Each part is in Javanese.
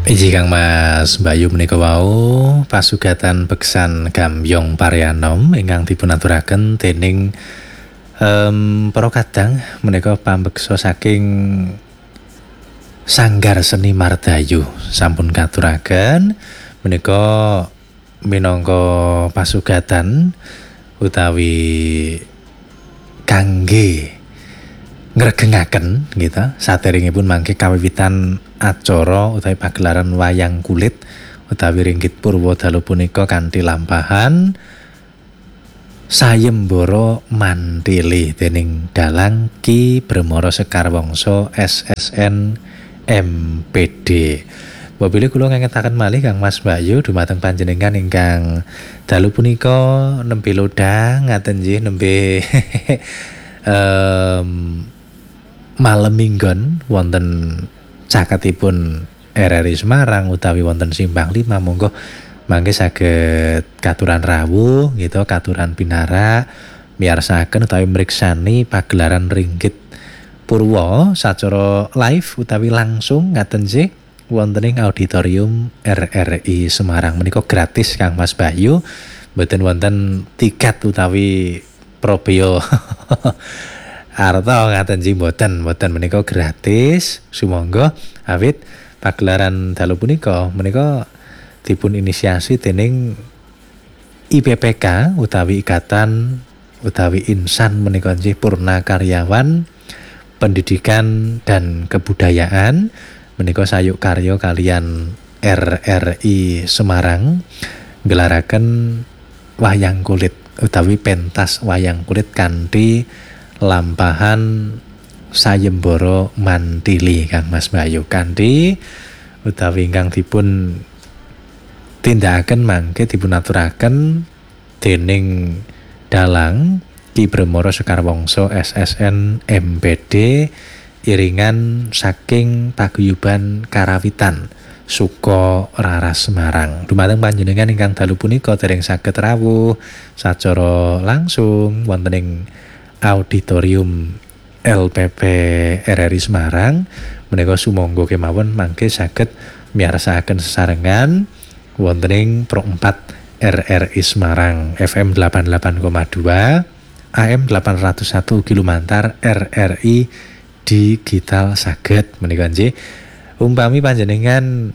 Iji Kang Mas Bayu menika wau pasugatan beksan Gambyong Paryanom ingkang dipunaturaken dening para kadang menika pambeksa saking Sanggar Seni Mardayu sampun katuraken menika minangka pasugatan utawi kangge ngregengaken gitu saderengipun mangke kawiwitan acara utawi pagelaran wayang kulit utawi Ringgit Purwadalu punika kanthi lampahan Sayembara Mantili dening Dalang Ki Bremara Sekarwangsa SSN MPD. Mobile kula ngangetaken malih Kang Mas Bayu dumateng panjenengan ingkang dalu punika nembe lodang ngaten nggih nembe malem minggon wonten caketipun RRI Semarang utawi wonten Simpang 5 monggo mangke saged katuran rawuh gitu katuran pinara miyarsakaken utawi mriksani pagelaran Ringgit Purwa sacara live utawi langsung ngaten nggih wonten ing auditorium RRI Semarang menika gratis Kang Mas Bayu mboten wonten tiket utawi probeo arta ngaten nggih mboten menika gratis sumangga awit pagelaran dalu punika menika dipun inisiasi dening IPPK utawi Ikatan utawi Insan menika nggih Purna Karyawan Pendidikan dan Kebudayaan menika sayuk karya kalian RRI Semarang gelaraken wayang kulit utawi pentas wayang kulit kanthi lampahan Sayembara Mantili Kang Mas Bayu kanthi utawi ingkang dipun tindakaken mangke dipunaturaken dening Dalang Ki Bremara Sekarwangsa SSN MPD iringan saking paguyuban Karawitan Suka Raras Semarang. Dumateng panjenengan ingkang dalu punika dereng saged rawuh sacara langsung wonten ing auditorium LPP RRI Semarang menika sumangga kemawon mangke saged miyarsakaken sesarengan wonten ing Pro 4 RRI Semarang FM 88,2 AM 801 Kilomantar RRI digital saged menika nggih umpami panjenengan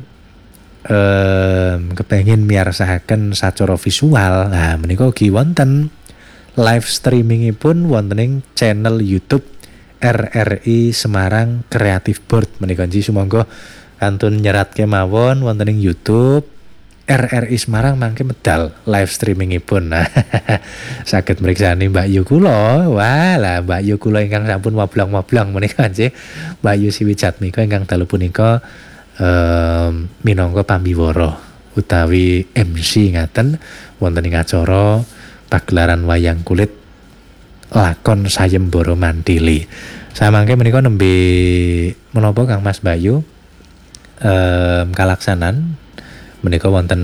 kepengin miyarsakaken sacara visual nah menika ugi wonten live streamingipun wonten ing channel YouTube RRI Semarang Creative Board menika nggih sumangga kantun nyerat kemawon wonten ing YouTube RRI Semarang mangke medal live streamingipun. Nah, saged mriksani Mbak Yu kula. Walah Mbak Yu kula ingkang sampun moblong-moblong menika nggih. Mbak Yu Siwijatmika ingkang dalu punika minangka pambiwara utawi MC ngaten wonten ing acara pagelaran wayang kulit lakon Sayembara Mantili. Samangke menika nembe menapa Kang Mas Bayu kalaksanan menika wonten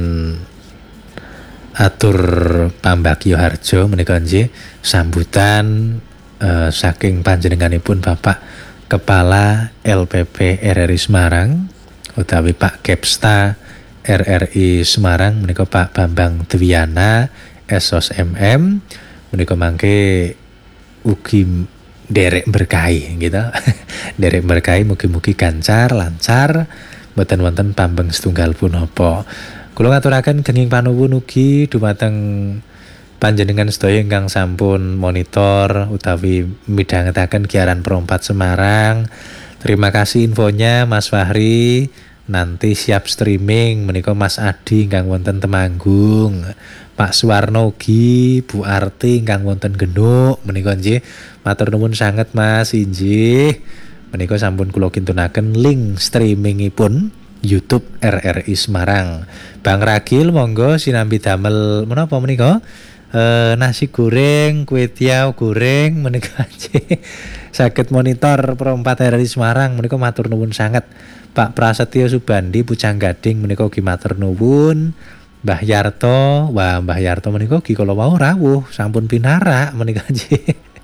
atur pambagya harja menika nggih sambutan saking panjenenganipun Bapak Kepala LPP RRI Semarang utawi Pak Kepsta RRI Semarang menika Pak Bambang Dwiana Esos MM menika mangke ugi derek berkahi gitu. Derek berkahi mugi-mugi gancar lancar mboten wonten pambeng setunggal punapa. Kula ngaturaken genging panuwun ugi dumateng panjenengan sedaya ingkang sampun monitor utawi midhangetaken giaran Pro 4 Semarang. Terima kasih infonya Mas Fahri. Nanti siap streaming menika Mas Adi ingkang wonten Temanggung. Pak Suwarno ugi, Bu Arti ingkang wonten Genuk menika nggih. Matur nuwun sanget Mas inggih. Menika sampun kula kintunaken link streamingipun YouTube RRI Semarang. Bang Ragil monggo sinambi damel menapa menika? Nasi goreng, kue tiaw goreng menika saged monitor Pro 4 RRI Semarang menika matur nuwun sanget. Pak Prasetyo Subandi Pucang Gading menika ugi matur nuwun. Mbah Yarto, wah Mbah Yarto menika ugi kala wau rawuh sampun pinara menika nggih.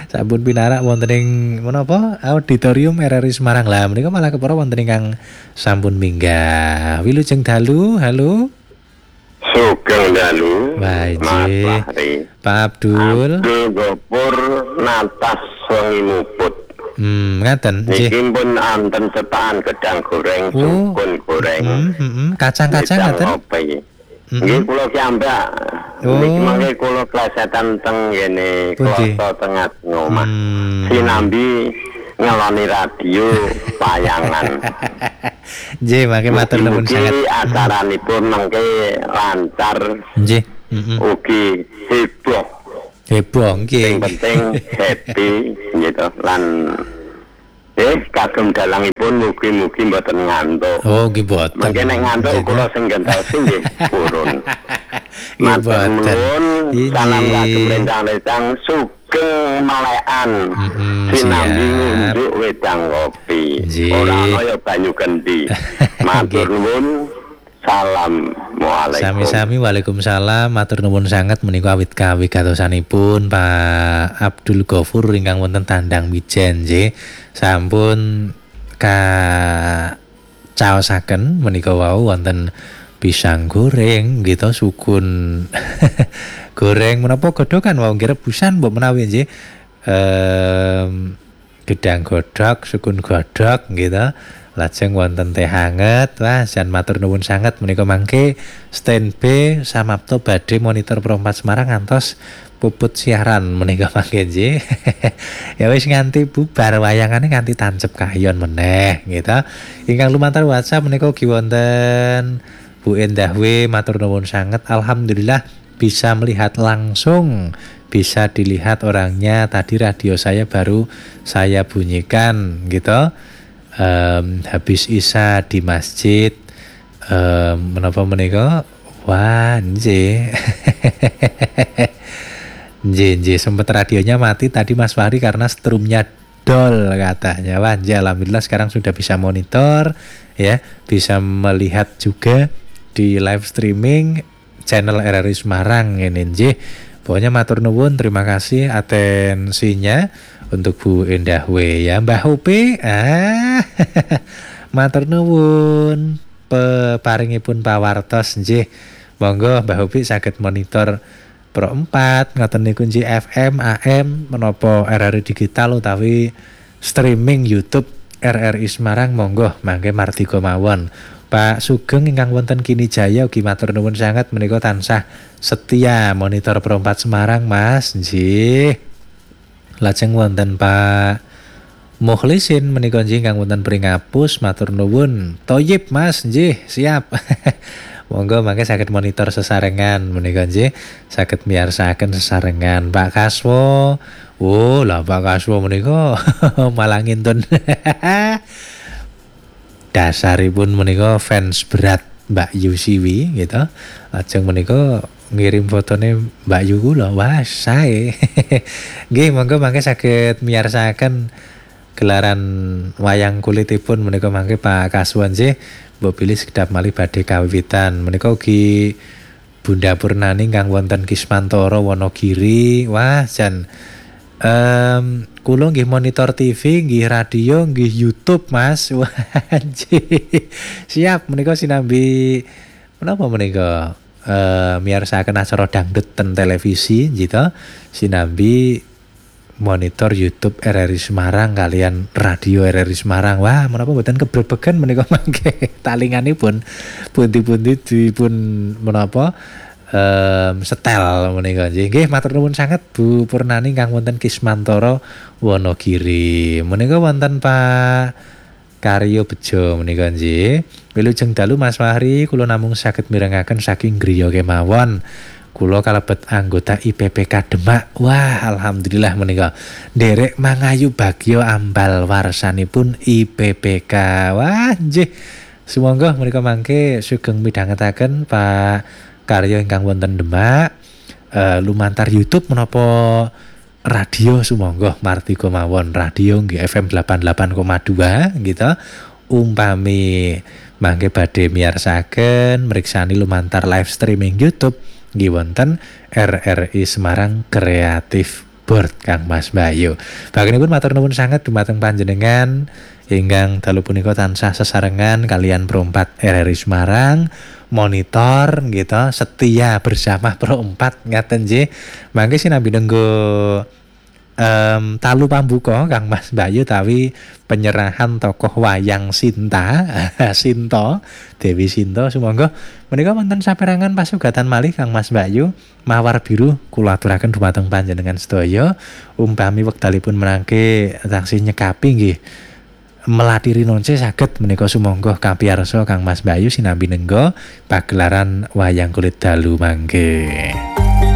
Sampun pinarak wonten ing menapa auditorium RRI Semarang lah menika malah kepara wonten ingkang sampun minggah. Wilujeng dalu, halo. Sugeng dalu. Mas Fahri. Pak Abdul. Abdul Gopur Natas Wengi Muput. Ngaten nggih. Niki pun anten cetakan gedang goreng, sukun goreng. Kacang-kacang ngaten. Nggih kula ki ambak. Niki mangke kula klesetan teng ngene kloso tengah ngomah. Sinambi ngeloni radio payangan. Nggih, mangke matur nuwun sanget. Acaranipun mangke lancar. Nggih. Ugi heboh. Heboh nggih. Sing penting happy gitu lan kagem dalangipun mugi-mugi mboten ngantuk. Oh, nggih mboten. Mangke nek ngantuk kula sing gentosi nggih purun. Matur nuwun. Salam kagem rencang-rencang sugeng malekan. Sinambi ngunjuk wedang kopi. Ora ana ya banyu gendi. Matur nuwun. Assalamualaikum. Sami-sami waalaikumsalam. Matur nuwun sanget menika awit kawigatosanipun Pak Abdul Ghafur ingkang wonten Tandang Mijen nggih. Sampun caosaken menika wau wonten pisang goreng gitu sukun goreng menapa godhogan wau nggih rebusan mbok menawi nggih. Gedang godhog, sukun godhog gitu. Lajeng wonten teh hangat. Wah, jan matur nuwun sanget menika mangke standby samapta badhe monitor Pro 4 Semarang ngantos puput siaran menika mangke nggih. Ya wis nganti bubar wayangane nganti tancep kayon meneh gitu. Ingkang lumantar WhatsApp menika ugi wonten Bu Endah W matur nuwun sanget. Alhamdulillah bisa melihat langsung, bisa dilihat orangnya. Tadi radio saya baru saya bunyikan gitu. Habis isya di masjid menapa menika wah nggih nggih sempat radionya mati tadi Mas Fahri karena strumnya dol katanya. Wah nggih alhamdulillah sekarang sudah bisa monitor ya, bisa melihat juga di live streaming channel RRI Semarang ini nggih. Pokoknya matur nuwun, terima kasih atensinya untuk Bu Endah W ya. Mbah Upi matur nuwun peparingipun pawartos nggih. Monggo Mbah Upi saged monitor Pro 4 ngoten niku nggih FM, AM menapa RRI digital utawi streaming YouTube RRI Semarang monggo mangke mardika mawon. Pak Sugeng ingkang wonten Kini Jaya ugi matur nuwun sanget menika tansah setia monitor Pro 4 Semarang Mas nggih. Lajeng wonten Pak Mukhlisin menika nggih ingkang wonten Pringapus matur nuwun. Toyib Mas nggih siap. Monggo mangke saged monitor sesarengan menika nggih saged miyarsakaken sesarengan. Pak Kaswo. Oh lah Pak Kaswo menika malah ngintun. Dasaripun menika fans berat Mbak Yu Siwi gitu. Lajeng menika ngirim fotone Mbak Yu kula. Wah, sae. Nggih, monggo mangke saged miyarsakaken gelaran wayang kulitipun menika mangke Pak Kaswan nggih. Mbok pilih sekedap malih badhe kawiwitan. Menika ugi Bunda Purnani kang wonten Kismantoro Wonogiri. Wah, jan kula nggih monitor TV, nggih radio, nggih YouTube Mas. Wah, siap menika sinambi menapa menika miyarsakaken acara dangdut ten televisi gitu. Sinambi monitor YouTube RRI Semarang kalian radio RRI Semarang. Wah, menapa mboten kebrebegen menika mangke talinganipun pundi-pundi dipun menapa setel menika nggih. Matur nuwun sanget Bu Purnani kang wonten Kismantoro Wonogiri. Menika wonten Pak Karyo Bejo menika nggih. Wilujeng dalu Mas Fahri kula namung saged mirengaken saking griya kemawon. Kula kalebet anggota IPPK Demak. Wah, alhamdulillah menika nderek mangayu bagya ambal warsanipun IPPK. Wah, nggih. Sumangga menika mangke sugeng midhangetaken Pak Karya ingkang wonten Demak, lumantar YouTube menapa radio sumangga mardika mawon. Radio nggih FM 88,2 gitu. Umpami mangke badhe miyarsakaken mriksani lumantar live streaming YouTube nggih wonten RRI Semarang Kreatif board Kang Mas Bayu. Baginipun matur nuwun sanget dumateng panjenengan ingkang dalu punika tansah sesarengan kalian Pro 4 RRI Semarang, monitor gitu, setia bersama Pro 4 ngaten nggih. Mangke sinambi nenggo talu pambuka Kang Mas Bayu tawi penyerahan tokoh wayang Sinta Sinta Dewi Sinta sumangga menika wonten saperangan pasugatan malih Kang Mas Bayu mawar biru kula aturaken dumateng panjenengan sedaya umpami wekdalipun menangke taksih nyekapi nggih melatiri nonce saged menika sumangga kapiyarsa Kang Mas Bayu sinambi nenggo pagelaran wayang kulit dalu mangke.